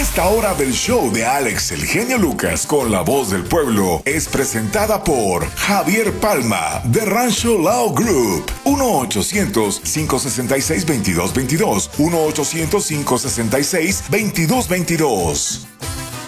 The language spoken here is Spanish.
Esta hora del show de Alex el Genio Lucas con la voz del pueblo es presentada por Javier Palma de Rancho Lao Group. 1-800-566-2222. 1-800-566-2222.